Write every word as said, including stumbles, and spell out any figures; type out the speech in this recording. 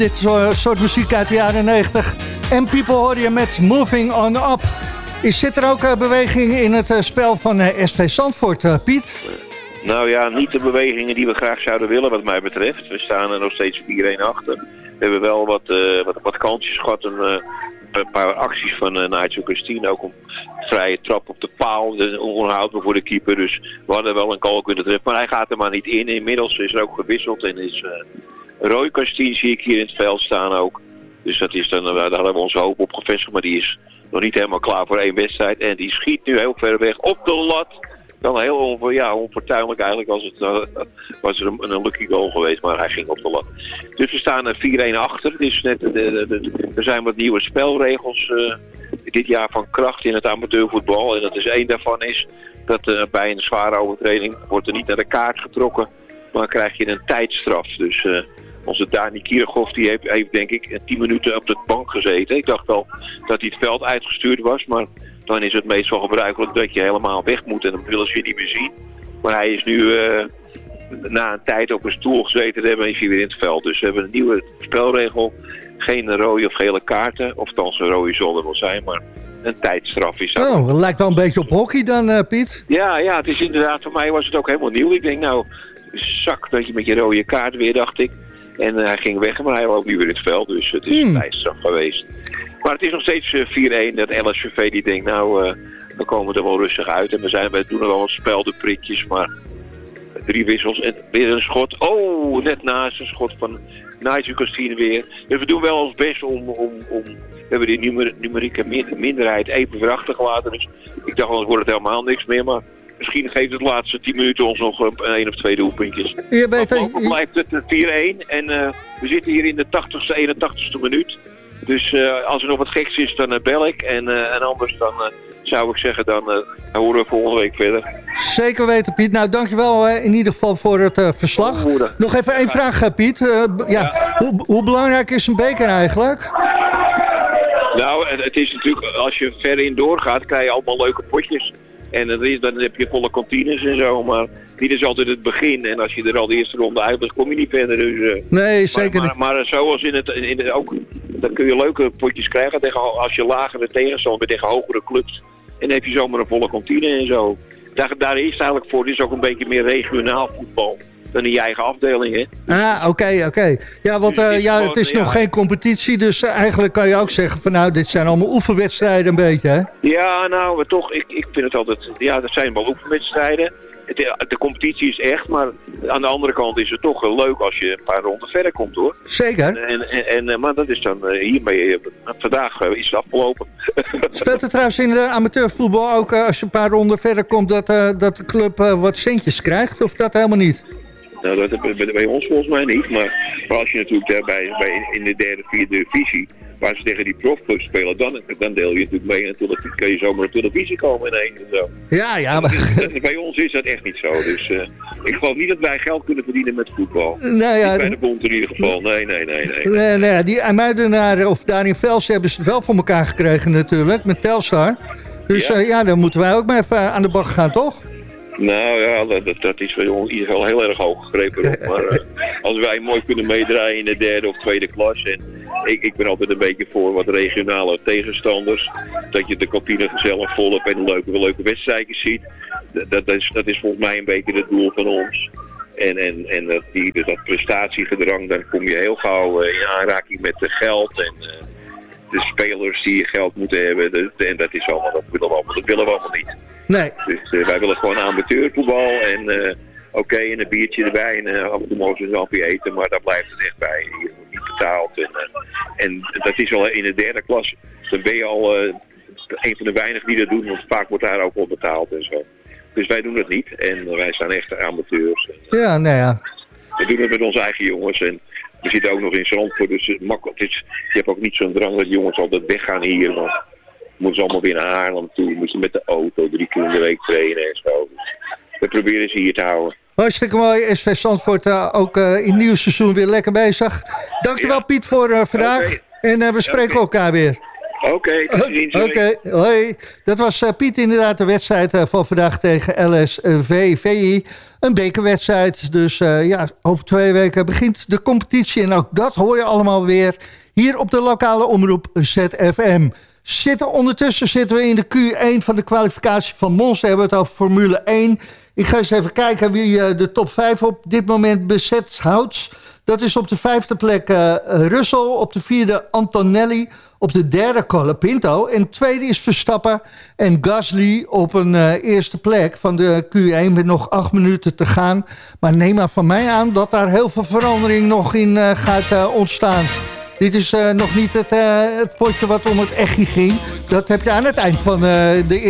Dit soort muziek uit de jaren negentig. En People hoor je met Moving On Up. Is, zit er ook uh, beweging in het uh, spel van uh, S V Zandvoort, uh, Piet? Nou ja, niet de bewegingen die we graag zouden willen wat mij betreft. We staan er nog steeds vier een achter. We hebben wel wat, uh, wat, wat kansjes gehad. Een, uh, een paar acties van uh, Nigel Christine. Ook een vrije trap op de paal. Onhoudbaar voor de keeper. Dus we hadden wel een goal kunnen treffen. Maar hij gaat er maar niet in. Inmiddels is er ook gewisseld. En is uh, Roy Christine zie ik hier in het veld staan ook. Dus dat is dan, uh, daar hadden we onze hoop op gevestigd. Maar die is nog niet helemaal klaar voor één wedstrijd. En die schiet nu heel ver weg op de lat. Dan heel on, ja, onfortuinlijk eigenlijk als het, uh, was er een, een lucky goal geweest, maar hij ging op de lat. Dus we staan er vier een achter. Dus net, de, de, de, er zijn wat nieuwe spelregels uh, dit jaar van kracht in het amateurvoetbal. En dat is één daarvan is dat uh, bij een zware overtreding wordt er niet naar de kaart getrokken, maar dan krijg je een tijdstraf. Dus uh, onze Dani Kierhoff die heeft, heeft denk ik tien minuten op de bank gezeten. Ik dacht wel dat hij het veld uitgestuurd was, maar dan is het meestal gebruikelijk dat je helemaal weg moet en dan willen ze je niet meer zien. Maar hij is nu uh, na een tijd op een stoel gezeten te hebben en is hij weer in het veld. Dus we hebben een nieuwe spelregel. Geen rode of gele kaarten. Of althans een rode zal er wel zijn, maar een tijdstraf is dat. Oh, dat lijkt wel een beetje op hockey dan, uh, Piet. Ja, ja, het is inderdaad, voor mij was het ook helemaal nieuw. Ik denk nou, zak dat je met je rode kaart weer, dacht ik. En uh, hij ging weg, maar hij was ook nu weer in het veld. Dus het is hmm. een tijdstraf geweest. Maar het is nog steeds uh, vier een. Dat L S V V die denkt, nou, uh, we komen er wel rustig uit. En we, zijn, we doen er wel wat speldenprikjes, maar drie wissels en weer een schot. Oh, net naast een schot van Nigel Christine weer. Dus we doen wel ons best om, om, om we hebben die numer, numerieke minderheid even weer achtergelaten. Dus ik dacht, anders wordt het helemaal niks meer, maar misschien geeft het laatste tien minuten ons nog een, een of twee doelpuntjes. Je weet, dan blijft het vier een en uh, we zitten hier in de tachtigste, eenentachtigste minuut. Dus uh, als er nog wat geks is, dan uh, bel ik. En, uh, en anders dan uh, zou ik zeggen, dan uh, horen we volgende week verder. Zeker weten, Piet. Nou, dankjewel uh, in ieder geval voor het uh, verslag. Oh, nog even één vraag, uh, Piet. Uh, ja, ja. Hoe, hoe belangrijk is een beker eigenlijk? Nou, het, het is natuurlijk, als je ver in doorgaat, krijg je allemaal leuke potjes. En dan, is, dan heb je volle kantines en zo, maar dit is altijd het begin. En als je er al de eerste ronde uit bent, kom je niet verder. Dus, uh, nee, zeker maar, maar, maar zoals in het, in het ook, dan kun je leuke potjes krijgen tegen, als je lagere tegenstander bent tegen hogere clubs. En dan heb je zomaar een volle kantine en zo. Daar, daar is het eigenlijk voor, dit is ook een beetje meer regionaal voetbal dan in je eigen afdeling, hè. Ah, oké, okay, oké. Okay. Ja, want uh, ja, het is ja. nog geen competitie, dus uh, eigenlijk kan je ook zeggen van nou, dit zijn allemaal oefenwedstrijden een beetje, hè? Ja, nou, maar toch, ik, ik vind het altijd, ja, dat zijn wel oefenwedstrijden. De, de competitie is echt, maar aan de andere kant is het toch leuk als je een paar ronden verder komt, hoor. Zeker. En, en, en, maar dat is dan uh, hiermee, uh, vandaag uh, is het afgelopen. Speelt het trouwens in de amateurvoetbal ook uh, als je een paar ronden verder komt dat, uh, dat de club uh, wat centjes krijgt, of dat helemaal niet? Nou, dat bij, bij ons volgens mij niet, maar, maar als je natuurlijk uh, bij, bij, in de derde, vierde divisie, waar ze tegen die profclubs spelen, dan, dan deel je natuurlijk mee en dan kun je zomaar op televisie komen in één en zo. Ja, ja. Maar... Dat is, bij ons is dat echt niet zo, dus uh, ik geloof niet dat wij geld kunnen verdienen met voetbal. Nou ja, niet bij de bond in ieder geval, nee, nee, nee. nee. nee, nee die IJmuidenaren, of daar in Velsen hebben ze het wel voor elkaar gekregen natuurlijk, met Telstar. Dus ja, uh, ja dan moeten wij ook maar even aan de bak gaan, toch? Nou ja, dat, dat is in ieder geval heel erg hoog gegrepen. Maar uh, als wij mooi kunnen meedraaien in de derde of tweede klas. En ik, ik ben altijd een beetje voor wat regionale tegenstanders. Dat je de kantine zelf vol hebt en leuke, leuke wedstrijdjes ziet. Dat, dat, is, dat is volgens mij een beetje het doel van ons. En, en, en dat, die, dus dat prestatiegedrang, dan kom je heel gauw uh, in aanraking met de geld en uh, de spelers die geld moeten hebben. De, en dat is allemaal, dat willen we allemaal, dat willen we allemaal niet. Nee. Dus uh, wij willen gewoon amateurvoetbal en uh, oké, okay, en een biertje erbij en uh, af en toe mogen ze een halfje eten, maar daar blijft het echt bij. Je wordt niet betaald. En, uh, en dat is al in de derde klas, dan ben je al uh, een van de weinigen die dat doen, want vaak wordt daar ook wel betaald en zo. Dus wij doen het niet en uh, wij zijn echt amateurs. En, uh, ja, nou ja. We doen het met onze eigen jongens en we zitten ook nog in Zandvoort, dus het makkelijk. Het is, je hebt ook niet zo'n drang dat jongens altijd weggaan hier, want moeten ze allemaal weer naar Haarlem toe. Moeten ze met de auto drie keer in de week trainen en zo. We proberen ze hier te houden. Hartstikke mooi. S V Zandvoort uh, ook uh, in het nieuwe seizoen weer lekker bezig. Dankjewel ja. Piet voor uh, vandaag. Okay. En uh, we spreken okay. elkaar weer. Oké, okay, tot ziens. Oké, okay, hoi. Dat was uh, Piet inderdaad, de wedstrijd uh, van vandaag tegen L S V V I. Een bekerwedstrijd, dus uh, ja, over twee weken begint de competitie. En ook dat hoor je allemaal weer hier op de lokale omroep Z F M. Zitten, ondertussen zitten we in de Q één van de kwalificatie van Monza. We hebben het over Formule één. Ik ga eens even kijken wie uh, de top vijf op dit moment bezet houdt. Dat is op de vijfde plek uh, Russell, op de vierde Antonelli, op de derde Colapinto en tweede is Verstappen en Gasly op een uh, eerste plek van de Q één met nog acht minuten te gaan. Maar neem maar van mij aan dat daar heel veel verandering nog in uh, gaat uh, ontstaan. Dit is uh, nog niet het, uh, het potje wat om het echtje ging. Dat heb je aan het eind van uh, de